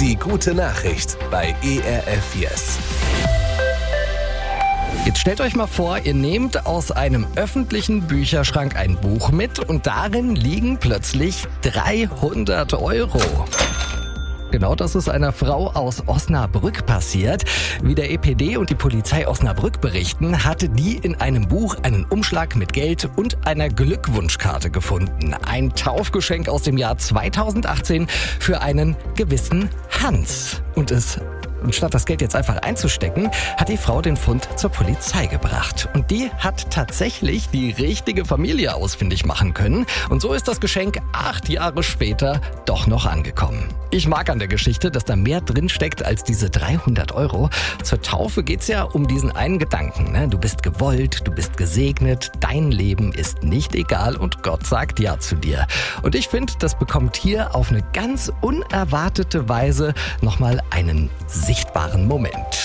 Die gute Nachricht bei ERF Yes. Jetzt stellt euch mal vor, ihr nehmt aus einem öffentlichen Bücherschrank ein Buch mit und darin liegen plötzlich 300 Euro. Genau das ist einer Frau aus Osnabrück passiert. Wie der EPD und die Polizei Osnabrück berichten, hatte die in einem Buch einen Umschlag mit Geld und einer Glückwunschkarte gefunden. Ein Taufgeschenk aus dem Jahr 2018 für einen gewissen Hans. Und statt das Geld jetzt einfach einzustecken, hat die Frau den Fund zur Polizei gebracht. Und die hat tatsächlich die richtige Familie ausfindig machen können. Und so ist das Geschenk 8 Jahre später doch noch angekommen. Ich mag an der Geschichte, dass da mehr drin steckt als diese 300 Euro. Zur Taufe geht's ja um diesen einen Gedanken. Ne? Du bist gewollt, du bist gesegnet, dein Leben ist nicht egal und Gott sagt Ja zu dir. Und ich finde, das bekommt hier auf eine ganz unerwartete Weise nochmal einen sichtbaren Moment.